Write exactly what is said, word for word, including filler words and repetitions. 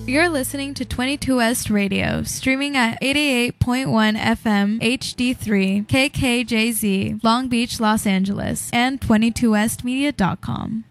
You're listening to twenty-two West Radio, streaming at eighty-eight point one F M H D three, K K J Z, Long Beach, Los Angeles, and twenty-two west media dot com.